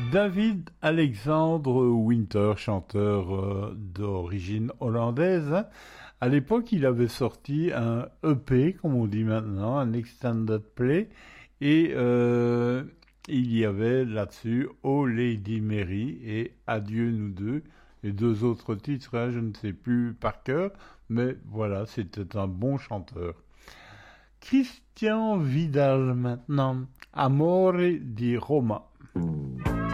David Alexander Winter, chanteur d'origine hollandaise, hein. À l'époque, il avait sorti un EP, comme on dit maintenant, un extended play, et il y avait là-dessus Oh Lady Mary et Adieu nous deux, et deux autres titres, hein, je ne sais plus par cœur, mais voilà, c'était un bon chanteur. Christian Vidal maintenant, Amore di Roma.